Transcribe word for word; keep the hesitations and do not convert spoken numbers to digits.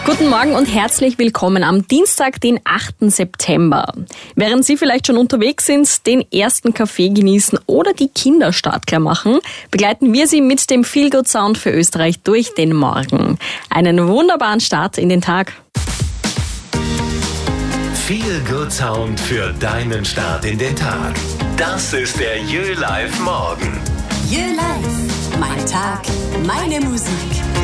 Guten Morgen und herzlich willkommen am Dienstag, den achten September. Während Sie vielleicht schon unterwegs sind, den ersten Kaffee genießen oder die Kinder startklar machen, begleiten wir Sie mit dem Feel Good Sound für Österreich durch den Morgen. Einen wunderbaren Start in den Tag. Feel Good Sound für deinen Start in den Tag. Das ist der Jö Live Morgen. Jö Live. Mein Tag, meine Musik.